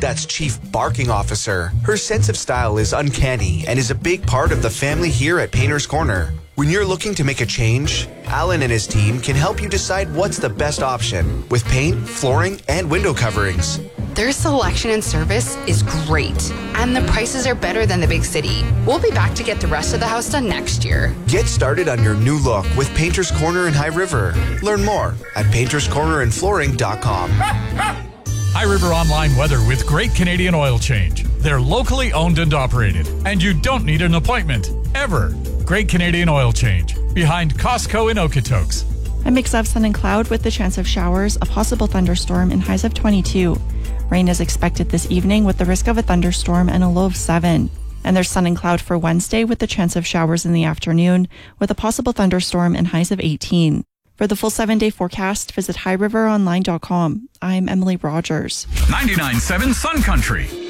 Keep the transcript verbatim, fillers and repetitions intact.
That's Chief Barking Officer. Her sense of style is uncanny and is a big part of the family here at Painter's Corner. When you're looking to make a change, Alan and his team can help you decide what's the best option with paint, flooring, and window coverings. Their selection and service is great, and the prices are better than the big city. We'll be back to get the rest of the house done next year. Get started on your new look with Painter's Corner in High River. Learn more at painters corner and flooring dot com. High River Online Weather with Great Canadian Oil Change. They're locally owned and operated, and you don't need an appointment, ever. Great Canadian Oil Change, behind Costco in Okotoks. A mix of sun and cloud with the chance of showers, a possible thunderstorm, and highs of twenty-two. Rain is expected this evening with the risk of a thunderstorm and a low of seven. And there's sun and cloud for Wednesday with the chance of showers in the afternoon with a possible thunderstorm and highs of eighteen. For the full seven-day forecast, visit high river online dot com. I'm Emily Rogers. ninety-nine point seven Sun Country.